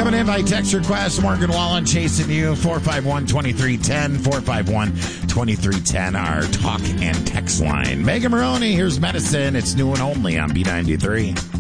coming in by text request. Morgan Wallen chasing you. 451-2310. 451-2310. Our talk and text line. Megan Maroney, here's Medicine. It's new and only on B93.